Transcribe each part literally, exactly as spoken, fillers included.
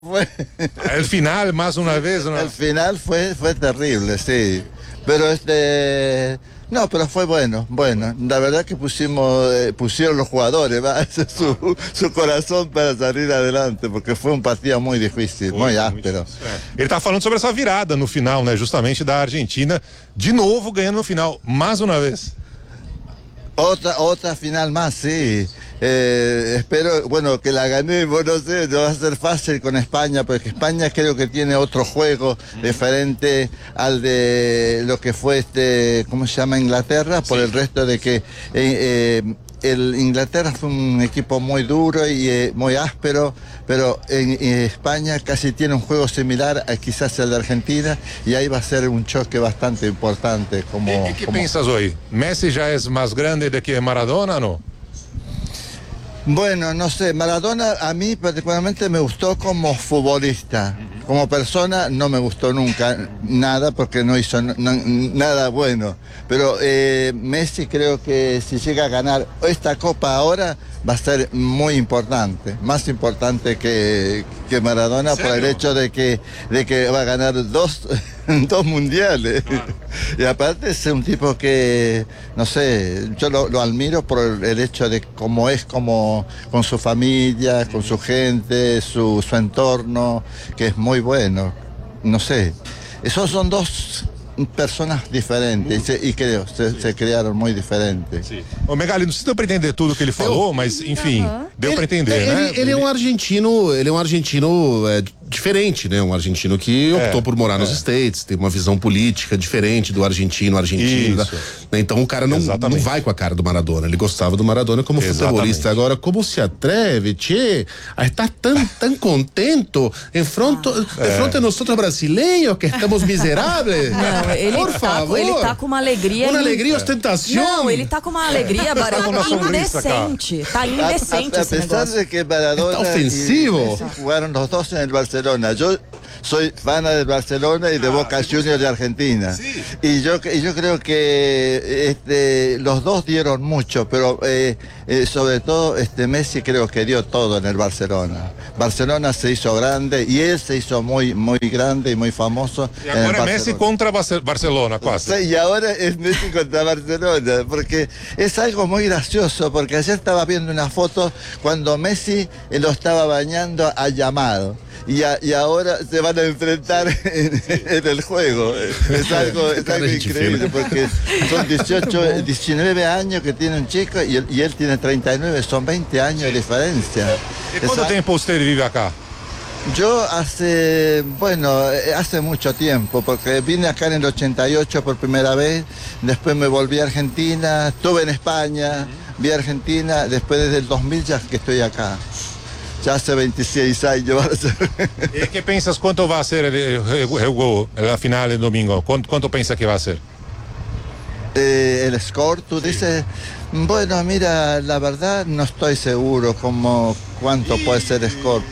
Fue, El final, más una vez, ¿no? el final fue, fue terrible, sí. Pero este, no, pero fue bueno, bueno. La verdad que pusimos, eh, pusieron los jugadores, ¿va? su, su coração para salir adelante, porque foi um partido muito difícil, muito áspero. Ele tá falando sobre essa virada no final, né? Justamente da Argentina, de novo ganhando no final, mais uma vez. Otra, otra final más, sí. Eh, espero, bueno, que la ganemos, no sé, no va a ser fácil con España, porque España creo que tiene otro juego diferente al de lo que fue este, ¿cómo se llama? Inglaterra, por sí. El resto de que eh, eh, el Inglaterra fue un equipo muy duro y eh, muy áspero, pero en, en España casi tiene un juego similar a quizás el de Argentina, y ahí va a ser un choque bastante importante. Como, ¿Y qué como... piensas hoy? ¿Messi ya es más grande de que Maradona, no? Bueno, no sé, Maradona a mí particularmente me gustó como futbolista. Como persona no me gustó nunca nada, porque no hizo no, nada bueno. Pero eh, Messi creo que si llega a ganar esta copa ahora va a ser muy importante, más importante que, que Maradona, por el hecho de que, de que va a ganar dos, dos mundiales. Ah. Y aparte es un tipo que, no sé, yo lo, lo admiro por el, el hecho de cómo es, como con su familia, con su gente, su, su entorno, que es muy bueno. No sé, esos son dos personas diferentes e, e creo, se, se criaram muito diferentes. Sim. Ô Megali, não sei se deu para entender tudo que ele falou, eu, mas enfim, uh-huh. deu para entender, ele, né? Ele, ele é um argentino, ele é um argentino é, diferente, né? Um argentino que optou é, por morar é. nos States, tem uma visão política diferente do argentino, argentino. Da, né? Então o cara não, não vai com a cara do Maradona, ele gostava do Maradona como Exatamente. futebolista. Agora, como se atreve, tchê, a estar tão, tão contento em frente ah. a nós brasileiros que estamos miseráveis? Não, ele Por tá, favor. Ele tá com uma alegria. Uma in... alegria ostentação. Não, ele tá com uma alegria, Barão, indecente. Tá indecente. A, a, a pesar de que Maradona tá ofensivo. Jugaron los dos en el Barcelona. Yo soy fan del Barcelona y de Boca Juniors de Argentina. Sí. Y yo y yo creo que este, los dos dieron mucho, pero eh, eh, sobre todo este Messi creo que dio todo en el Barcelona. Barcelona se hizo grande y él se hizo muy muy grande y muy famoso. Y ahora es Messi contra Barcelona, quase. Sí, y ahora es Messi contra Barcelona, porque es algo muy gracioso, porque ayer estaba viendo una foto cuando Messi lo estaba bañando a Llamado. Y, a, y ahora se van a enfrentar en, en el juego. Es algo, es algo increíble, porque son dieciocho, diecinueve años que tiene un chico y él, y él tiene treinta y nueve, son veinte años de diferencia. ¿Y cuánto tiempo usted vive acá? Yo hace, bueno, hace mucho tiempo, porque vine acá en el ochenta y ocho por primera vez, después me volví a Argentina, estuve en España, vi a Argentina, después desde el dos mil ya que estoy acá. Ya hace veintiséis años. ¿Y qué piensas cuánto va a ser el, el, el, el, la final del domingo? ¿Cuánto, cuánto piensas que va a ser? Eh, el score, tú sí. dices, bueno, mira, la verdad no estoy seguro como cuánto puede ser el score,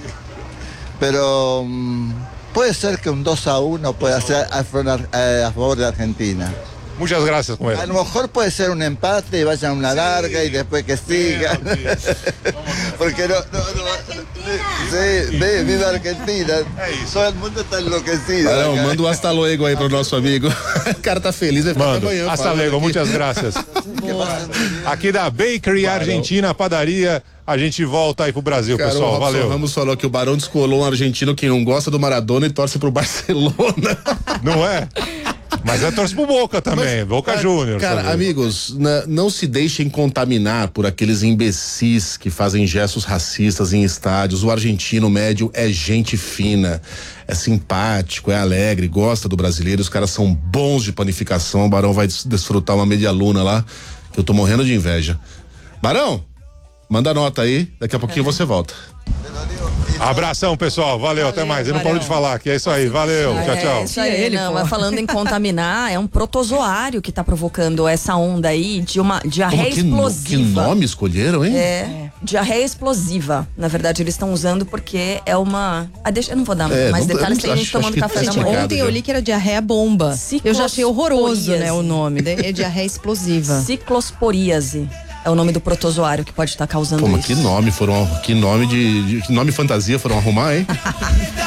pero um, puede ser que un dos a uno pueda ser a, a, a favor de Argentina. Muchas gracias, Comer. A lo mejor puede ser un empate y vaya a una larga sí, y después que siga. Sí, porque no, no, no. Sí, ve, viva Argentina. Todo el mundo está enlouquecido. Não, manda um hasta luego aí pro nosso amigo. O cara tá feliz. Mando, hasta luego, muitas graças. Aqui da Bakery Argentina, padaria. A gente volta aí pro Brasil, cara, pessoal. O Valeu. Ramos falou que o Barão descolou um argentino que não gosta do Maradona e torce pro Barcelona. Não é? Mas é torce pro Boca também, Mas, Boca cara, Juniors. Cara, também. amigos, na, não se deixem contaminar por aqueles imbecis que fazem gestos racistas em estádios. O argentino médio é gente fina, é simpático, é alegre, gosta do brasileiro. Os caras são bons de panificação. O Barão vai des- desfrutar uma media luna lá, que eu tô morrendo de inveja. Barão, manda nota aí, daqui a pouquinho você volta. Abração, pessoal. Valeu, valeu até mais. Ele não parou de falar, que é isso aí. Valeu, é, tchau, tchau. É isso aí, ele, não, mas falando em contaminar, é um protozoário que tá provocando essa onda aí de uma diarreia que, explosiva. Que nome escolheram, hein? É, diarreia explosiva. Na verdade, eles estão usando porque é uma... Ah, deixa, eu não vou dar é, mais não, detalhes, tem gente tomando café da manhã. Ontem eu li que era diarreia bomba. Eu já achei horroroso, né, o nome. É diarreia explosiva. Ciclosporíase. É o nome do protozoário que pode estar causando Pô, mas isso. que nome foram, que nome de, de que nome fantasia foram arrumar, hein?